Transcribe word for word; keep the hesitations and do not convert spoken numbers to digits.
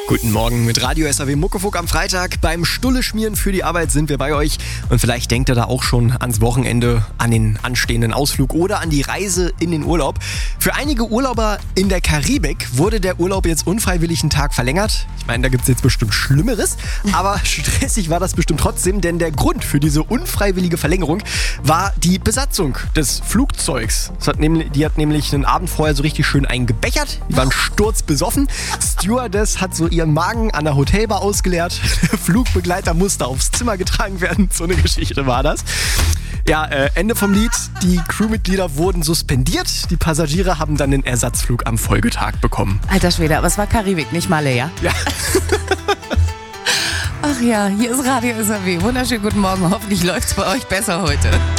Guten Morgen mit Radio S A W Muckefuck am Freitag. Beim Stulle schmieren für die Arbeit sind wir bei euch. Und vielleicht denkt ihr da auch schon ans Wochenende, an den anstehenden Ausflug oder an die Reise in den Urlaub. Für einige Urlauber in der Karibik wurde der Urlaub jetzt unfreiwillig einen Tag verlängert. Ich meine, da gibt es jetzt bestimmt Schlimmeres. Aber stressig war das bestimmt trotzdem, denn der Grund für diese unfreiwillige Verlängerung war die Besatzung des Flugzeugs. Das hat nämlich, die hat nämlich einen Abend vorher so richtig schön eingebechert. Die waren sturzbesoffen. Stewardess hat so ihren Magen an der Hotelbar ausgeleert. Der Flugbegleiter musste aufs Zimmer getragen werden. So eine Geschichte war das. Ja, äh, Ende vom Lied. Die Crewmitglieder wurden suspendiert. Die Passagiere haben dann den Ersatzflug am Folgetag bekommen. Alter Schwede, aber es war Karibik, nicht Malle, ja? Ja. Ach ja, hier ist Radio S A W. Wunderschönen guten Morgen. Hoffentlich läuft's bei euch besser heute.